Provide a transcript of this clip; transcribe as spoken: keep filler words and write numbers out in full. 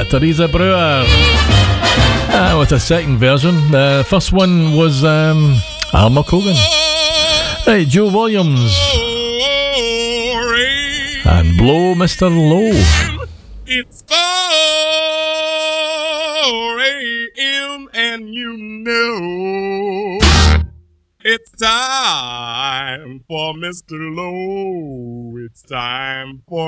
Teresa Brewer. Uh, with a second version. The first one was um, Alma Cogan. Right, Joe Williams. And Blow Mister Low. It's four a.m. and you know it's time for Mister Low. It's time for